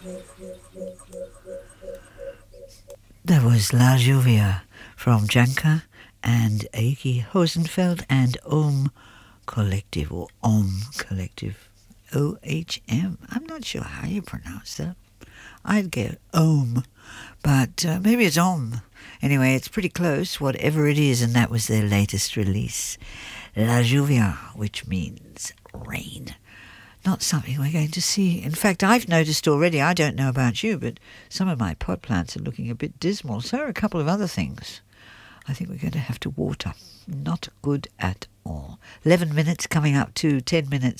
That was La Juvia from Janka and Eiki Hosenfeld and Om Collective, or Om Collective, OHM. I'm not sure how you pronounce that. I'd get Om, but maybe it's Om. Anyway, it's pretty close, whatever it is, and that was their latest release. La Lluvia, which means rain. Not something we're going to see. In fact, I've noticed already, I don't know about you, but some of my pot plants are looking a bit dismal. So are a couple of other things. I think we're going to have to water. Not good at all. 11 minutes coming up to 10 minutes.